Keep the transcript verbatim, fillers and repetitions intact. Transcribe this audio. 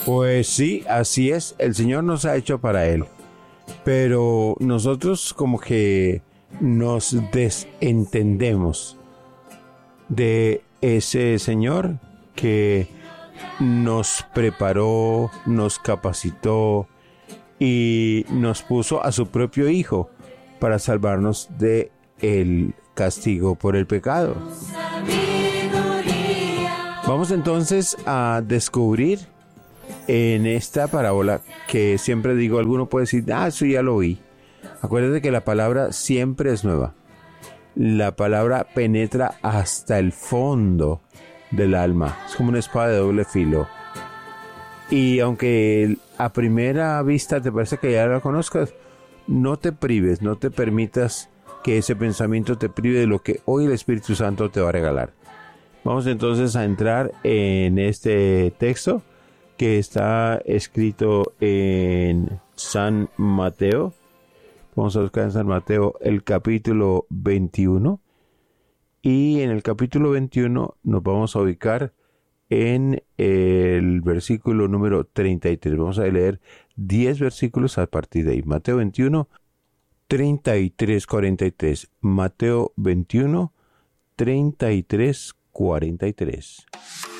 Pues sí, así es, el Señor nos ha hecho para Él, pero nosotros como que nos desentendemos de ese Señor que nos preparó, nos capacitó y nos puso a su propio Hijo para salvarnos de el castigo por el pecado. Vamos entonces a descubrir en esta parábola, que siempre digo, alguno puede decir, ah, eso ya lo oí. Acuérdate que la palabra siempre es nueva. La palabra penetra hasta el fondo del alma. Es como una espada de doble filo. Y aunque a primera vista te parece que ya la conozcas, no te prives, no te permitas que ese pensamiento te prive de lo que hoy el Espíritu Santo te va a regalar. Vamos entonces a entrar en este texto que está escrito en San Mateo. Vamos a buscar en San Mateo el capítulo veintiuno. Y en el capítulo veintiuno nos vamos a ubicar en el versículo número treinta y tres. Vamos a leer diez versículos a partir de ahí. Mateo veintiuno, treinta y tres, cuarenta y tres. Mateo veintiuno, treinta y tres, cuarenta y tres.